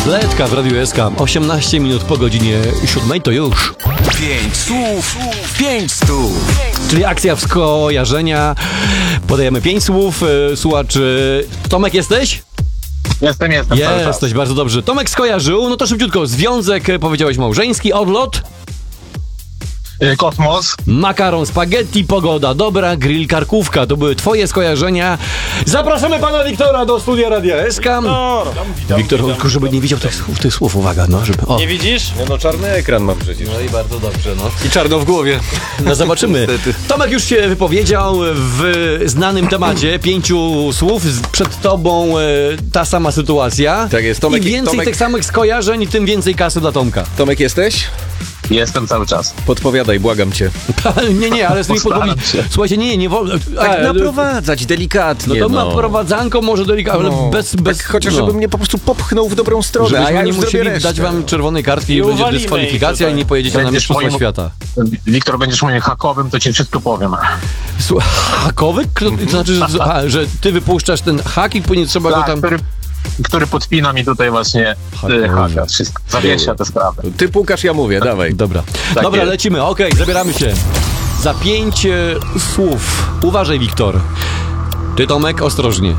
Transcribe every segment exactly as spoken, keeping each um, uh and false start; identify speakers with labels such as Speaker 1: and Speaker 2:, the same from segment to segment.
Speaker 1: Letka w Radiu S K. osiemnaście minut po godzinie siódmej to już.
Speaker 2: Pięć słów, pięć stów.
Speaker 1: Czyli akcja skojarzenia. Podajemy pięć słów. Słuchacz, Tomek jesteś?
Speaker 3: Jestem, jestem.
Speaker 1: Jesteś, bardzo dobrze. Tomek skojarzył, no to szybciutko. Związek, powiedziałeś małżeński, odlot.
Speaker 3: Kosmos.
Speaker 1: Makaron, spaghetti, pogoda, dobra, grill, karkówka. To były twoje skojarzenia. Zapraszamy pana Wiktora do studia Radia S K.
Speaker 4: No,
Speaker 1: Wiktor, tylko żeby nie widział tych słów, tych słów, uwaga, no, żeby... O.
Speaker 4: nie widzisz?
Speaker 2: Nie no, czarny ekran mam przecież.
Speaker 1: No i bardzo dobrze, no.
Speaker 2: I czarno w głowie.
Speaker 1: No zobaczymy. Tomek już się wypowiedział w znanym temacie, pięciu słów, przed tobą e, ta sama sytuacja.
Speaker 2: Tak jest, Tomek-
Speaker 1: I więcej
Speaker 2: Tomek-
Speaker 1: tych samych skojarzeń, tym więcej kasy dla Tomka.
Speaker 2: Tomek, jesteś?
Speaker 3: Jestem cały czas.
Speaker 2: Podpowiadaj, błagam cię.
Speaker 1: nie, nie, ale z tymi
Speaker 3: Postaram
Speaker 1: podpowiedzi...
Speaker 3: się.
Speaker 1: Słuchajcie, nie, nie wolno...
Speaker 2: Tak
Speaker 1: e,
Speaker 2: naprowadzać
Speaker 1: No
Speaker 2: delikatnie,
Speaker 1: to
Speaker 2: no.
Speaker 1: naprowadzanko może delikatnie, ale
Speaker 2: No,
Speaker 1: bez... bez
Speaker 2: tak chociaż
Speaker 1: no.
Speaker 2: żeby mnie po prostu popchnął w dobrą stronę, a
Speaker 1: Żebyśmy
Speaker 2: ja
Speaker 1: nie
Speaker 2: już
Speaker 1: musieli
Speaker 2: zrobię resztę.
Speaker 1: dać wam czerwonej kartki i
Speaker 4: I
Speaker 1: będzie
Speaker 4: uwalimy
Speaker 1: dyskwalifikacja
Speaker 4: ich
Speaker 1: i nie pojedziecie na
Speaker 3: Będziesz
Speaker 1: Mistrzostwa
Speaker 3: moim-
Speaker 1: Świata.
Speaker 3: Wiktor, będziesz moim hakowym, to ci wszystko powiem.
Speaker 1: Słuchaj, hakowy? Kto- To znaczy, że, a, że ty wypuszczasz ten hak i później trzeba go
Speaker 3: Tak,
Speaker 1: tam...
Speaker 3: który, który podpina mi tutaj właśnie
Speaker 1: Hakowy.
Speaker 3: y, haka. Wszystko. Zawiesza te sprawy.
Speaker 2: Ty pukasz, ja mówię, dawaj.
Speaker 1: Dobra,
Speaker 3: Tak
Speaker 1: dobra,
Speaker 3: jest.
Speaker 1: lecimy, okej, zabieramy się. Za pięć e, słów. Uważaj, Wiktor. Ty, Tomek, ostrożnie.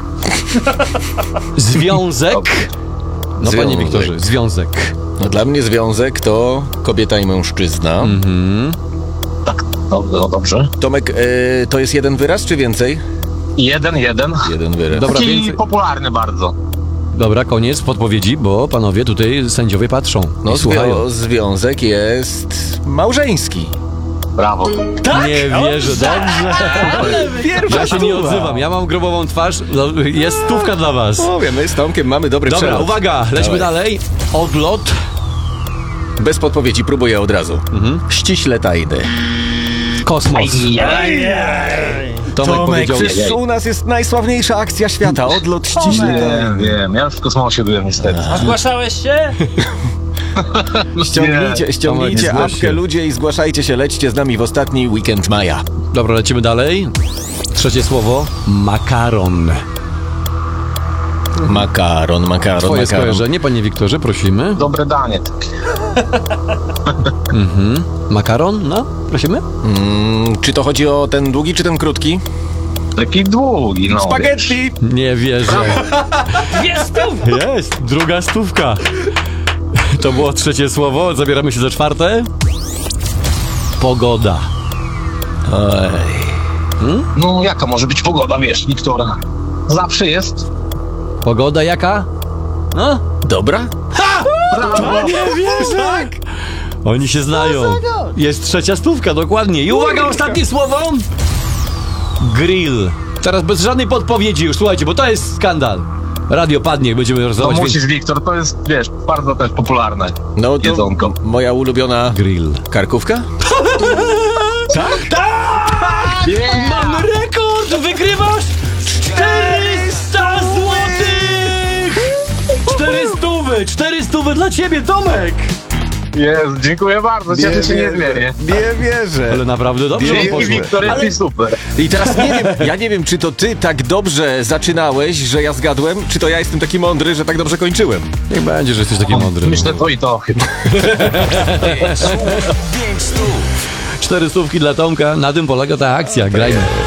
Speaker 1: Związek. No, panie
Speaker 2: Związek.
Speaker 1: Wiktorze, związek.
Speaker 2: No, dla mnie związek to kobieta i mężczyzna.
Speaker 1: Mhm.
Speaker 3: Tak, no, no dobrze.
Speaker 2: Tomek, e, to jest jeden wyraz, czy więcej?
Speaker 3: Jeden, jeden.
Speaker 2: Jeden wyraz.
Speaker 1: Dobra,
Speaker 3: Taki
Speaker 1: więcej.
Speaker 3: popularny bardzo.
Speaker 1: Dobra, koniec podpowiedzi, bo panowie tutaj sędziowie patrzą
Speaker 2: No,
Speaker 1: i słuchają.
Speaker 2: zwią- związek jest małżeński.
Speaker 3: Brawo.
Speaker 1: Nie wierzę, dobrze. Ja się nie odzywam, ja mam grobową twarz. No, jest stówka dla was.
Speaker 2: Mówię, my z Tomkiem mamy dobry
Speaker 1: Dobra,
Speaker 2: przelot.
Speaker 1: uwaga, lećmy
Speaker 2: Dawaj.
Speaker 1: dalej. Odlot.
Speaker 2: Bez podpowiedzi, próbuję od razu.
Speaker 1: Mhm.
Speaker 2: Ściśle tajny.
Speaker 1: Kosmos. Tomek,
Speaker 2: Tomek,
Speaker 1: powiedział...
Speaker 2: przecież u nas jest najsławniejsza akcja świata. Odlot ściśle tajny.
Speaker 3: Wiem, wiem. Ja już w kosmosie byłem niestety.
Speaker 4: A zgłaszałeś się?
Speaker 2: Ściągnijcie, ściągnijcie
Speaker 1: Tomek, nie zgłoś
Speaker 2: apkę
Speaker 1: się.
Speaker 2: ludzie i zgłaszajcie się, lećcie z nami w ostatni weekend maja.
Speaker 1: Dobra, lecimy dalej. Trzecie słowo. Makaron.
Speaker 2: Makaron, makaron,
Speaker 1: Twoje
Speaker 2: makaron.
Speaker 1: skojarzenie, panie Wiktorze, prosimy.
Speaker 3: Dobre danie. takie.
Speaker 1: Mhm. Makaron, no, prosimy.
Speaker 2: Mm, czy to chodzi o ten długi, czy ten krótki?
Speaker 3: Taki długi, no.
Speaker 2: Spaghetti!
Speaker 1: Nie wierzę.
Speaker 4: Jest tu!
Speaker 1: Jest, druga stówka. To było trzecie słowo, zabieramy się za czwarte. Pogoda.
Speaker 2: Oj.
Speaker 3: No jaka może być pogoda, wiesz, Wiktora? Zawsze jest.
Speaker 1: Pogoda jaka? No?
Speaker 2: Dobra?
Speaker 1: Nie wierzę! Tak. Oni się znają. Jest trzecia stówka, dokładnie. I uwaga, ostatnie słowo. Grill. Teraz bez żadnej podpowiedzi już, słuchajcie, bo to jest skandal. Radio padnie, jak będziemy
Speaker 3: No
Speaker 1: rozdawać
Speaker 3: musisz, Wiktor, to jest, wiesz, bardzo też popularne.
Speaker 2: No to
Speaker 3: Jedzonko.
Speaker 2: moja ulubiona
Speaker 1: Grill.
Speaker 2: karkówka?
Speaker 1: Mamy rekord! Wygrywasz czterysta złotych! Cztery stówy! Cztery stówy dla ciebie, Tomek!
Speaker 3: Jest, dziękuję bardzo, cieszę się niezmiernie.
Speaker 2: Nie wierzę.
Speaker 1: Ale naprawdę dobrze wam
Speaker 3: Dzięki,
Speaker 1: poszło.
Speaker 3: Wiktor, jesteś super.
Speaker 2: I teraz nie wiem, ja nie wiem, czy to ty tak dobrze zaczynałeś, że ja zgadłem, czy to ja jestem taki mądry, że tak dobrze kończyłem.
Speaker 1: Niech będzie, że jesteś taki mądry.
Speaker 3: Myślę to i to chyba.
Speaker 1: Cztery stówki dla Tomka, na tym polega ta akcja, grajmy.